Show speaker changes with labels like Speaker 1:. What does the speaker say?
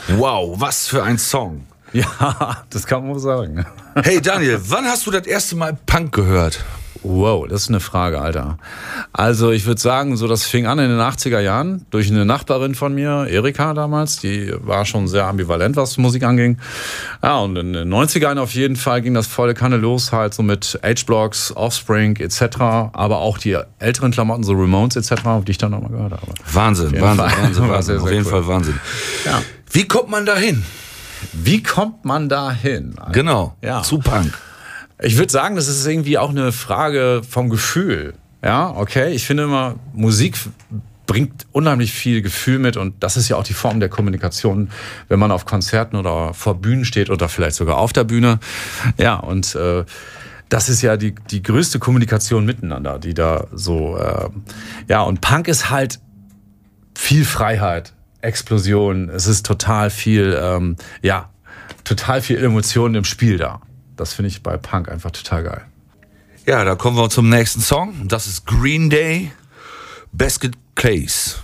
Speaker 1: Wow, was für ein Song.
Speaker 2: Ja, das kann man sagen.
Speaker 1: Hey Daniel, wann hast du das erste Mal Punk gehört?
Speaker 2: Wow, das ist eine Frage, Alter. Also ich würde sagen, so das fing an in den 80er Jahren durch eine Nachbarin von mir, Erika damals, die war schon sehr ambivalent, was Musik anging. Ja, und in den 90ern auf jeden Fall ging das volle Kanne los, halt so mit H-Blocks, Offspring etc., aber auch die älteren Klamotten, so Ramones etc., die ich dann nochmal gehört habe.
Speaker 1: Wahnsinn.
Speaker 2: Sehr,
Speaker 1: Auf
Speaker 2: sehr
Speaker 1: jeden
Speaker 2: cool.
Speaker 1: Fall Wahnsinn.
Speaker 2: Ja.
Speaker 1: Wie kommt man da hin?
Speaker 2: Wie kommt man da hin?
Speaker 1: Genau,
Speaker 2: Ja.
Speaker 1: zu Punk.
Speaker 2: Ich würde sagen, das ist irgendwie auch eine Frage vom Gefühl. Ja, okay. Ich finde immer, Musik bringt unheimlich viel Gefühl mit und das ist ja auch die Form der Kommunikation, wenn man auf Konzerten oder vor Bühnen steht oder vielleicht sogar auf der Bühne. Ja, und das ist ja die größte Kommunikation miteinander, die da so, ja, und Punk ist halt viel Freiheit, Explosion, es ist total viel, ja, total viel Emotionen im Spiel da. Das finde ich bei Punk einfach total geil.
Speaker 1: Ja, da kommen wir zum nächsten Song. Das ist Green Day, Basket Case.